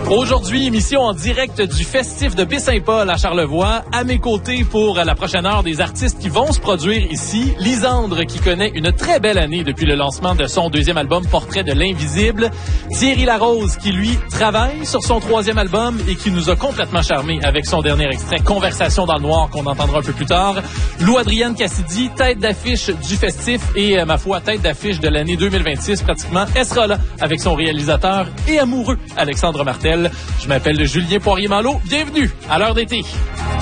Aujourd'hui, émission en direct du festif de Baie-Saint-Paul à Charlevoix. À mes côtés pour la prochaine heure, des artistes qui vont se produire ici. Lisandre, qui connaît une très belle année depuis le lancement de son deuxième album Portrait de l'invisible. Thierry Larose, qui lui travaille sur son troisième album et qui nous a complètement charmés avec son dernier extrait Conversation dans le noir qu'on entendra un peu plus tard. Lou Adrienne Cassidy, tête d'affiche du festif et ma foi, tête d'affiche de l'année 2026 pratiquement. Elle sera là avec son réalisateur et amoureux Alexandre Martel. Je m'appelle Julien Poirier-Malo. Bienvenue à l'heure d'été.